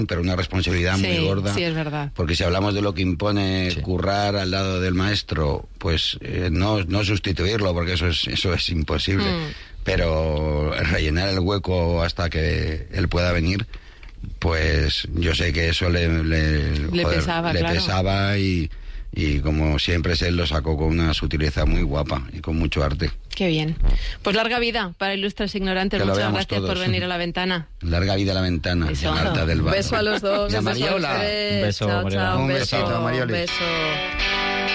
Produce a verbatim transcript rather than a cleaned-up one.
pero una responsabilidad sí, muy gorda. Sí, es verdad. Porque si hablamos de lo que impone sí. currar al lado del maestro, pues eh, no, no sustituirlo, porque eso es, eso es imposible. Mm. Pero rellenar el hueco hasta que él pueda venir, pues yo sé que eso le, le, le joder, pesaba, le claro. pesaba y, y como siempre él lo sacó con una sutileza muy guapa y con mucho arte. Qué bien. Pues larga vida para Ilustres Ignorantes. Que Muchas gracias todos. por venir a La Ventana. Larga vida a La Ventana. Eso. Marta del Val. Beso a los dos. Y a Mariola. Un beso, chao, chao, Mariola. Un beso, besito, Marioli. beso.